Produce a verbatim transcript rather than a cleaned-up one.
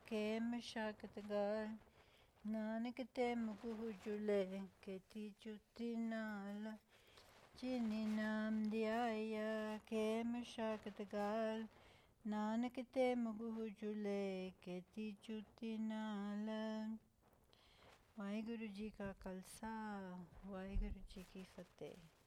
ਕੇ ਮਸ਼ਕਤ ਗਾਲ, ਨਾਨਕ ਤੇ ਮੁਕੁ ਜੁਲੇ ਕੀਤੀ ਚੁੱਤੀ ਨਾਲ, ਜਿਨੀ ਨਾਮ ਧਿਆਇਆ ਕੇ ਮਸ਼ਕਤ ਗਾਲ, ਨਾਨਕ ਤੇ ਮੁਕੁ ਜੁਲੇ ਕੀਤੀ ਚੁੱਤੀ ਨਾਲ। ਵਾਹਿਗੁਰੂ ਜੀ ਕਾ ਖਾਲਸਾ, ਵਾਹਿਗੁਰੂ ਜੀ ਕੀ ਫਤਿਹ।